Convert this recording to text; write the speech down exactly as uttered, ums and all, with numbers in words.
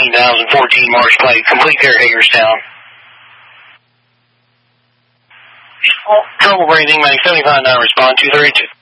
eighteen thousand fourteen March plate, complete care Hagerstown. Trouble breathing, make seventy-five nine respond, two thirty-two.